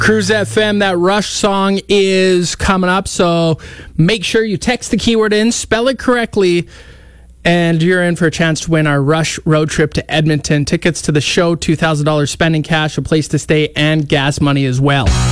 Cruise FM, that Rush song is coming up, so make sure you text the keyword in, spell it correctly, and you're in for a chance to win our Rush road trip to Edmonton. Tickets to the show, $2,000 spending cash, a place to stay, and gas money as well.